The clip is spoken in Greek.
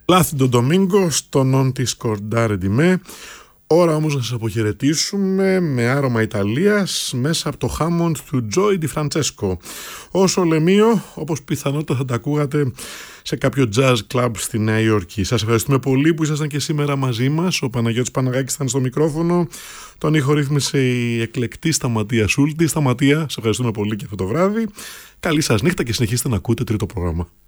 Πλάθιντο Ντομίνγκο στο non ti scordare di me. Ώρα όμως να σας αποχαιρετήσουμε με άρωμα Ιταλίας μέσα από το Hammond του Joy Di Francesco. Όσο Λεμείο, όπως πιθανότατα θα τα ακούγατε σε κάποιο jazz club στη Νέα Υόρκη. Σας ευχαριστούμε πολύ που ήσασταν και σήμερα μαζί μας. Ο Παναγιώτης Παναγάκης ήταν στο μικρόφωνο. Τον ήχο ρύθμισε η εκλεκτή Σταματία Σούλτη. Σταματία, σε ευχαριστούμε πολύ και αυτό το βράδυ. Καλή σας νύχτα και συνεχίστε να ακούτε τρίτο πρόγραμμα.